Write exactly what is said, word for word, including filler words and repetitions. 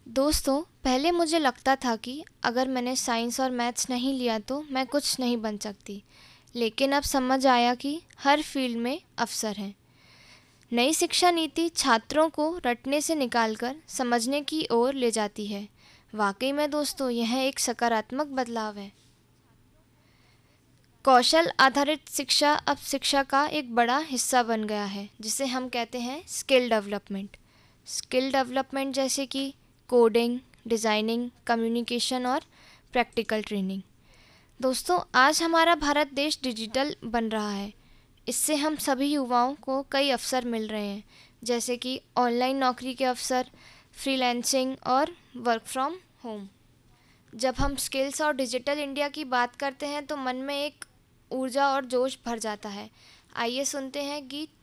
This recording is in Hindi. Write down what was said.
दोस्तों, पहले मुझे लगता था कि अगर मैंने साइंस और मैथ्स नहीं लिया तो मैं कुछ नहीं बन सकती। लेकिन अब समझ आया कि हर फील्ड में अवसर हैं। नई शिक्षा नीति छात्रों को रटने से निकालकर समझने की ओर ले जाती है। वाकई में दोस्तों, यह एक सकारात्मक बदलाव है। कौशल आधारित शिक्षा अब शिक्षा का एक बड़ा हिस्सा बन गया है, जिसे हम कहते हैं स्किल डेवलपमेंट। स्किल डेवलपमेंट जैसे कि कोडिंग, डिज़ाइनिंग, कम्युनिकेशन और प्रैक्टिकल ट्रेनिंग। दोस्तों, आज हमारा भारत देश डिजिटल बन रहा है। इससे हम सभी युवाओं को कई अवसर मिल रहे हैं, जैसे कि ऑनलाइन नौकरी के अवसर, फ्रीलांसिंग और वर्क फ्रॉम होम। जब हम स्किल्स और डिजिटल इंडिया की बात करते हैं तो मन में एक ऊर्जा और जोश भर जाता है। आइए सुनते हैं गीत